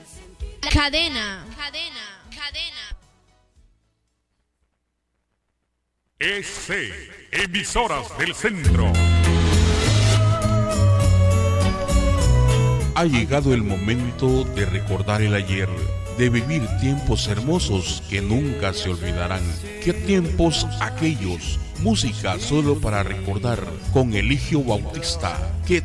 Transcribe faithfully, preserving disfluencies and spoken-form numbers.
Cadena, cadena, cadena. E C, Emisoras del Centro. Ha llegado el momento de recordar el ayer, de vivir tiempos hermosos que nunca se olvidarán. ¿Qué tiempos aquellos? Música solo para recordar con Eligio Bautista. ¿Qué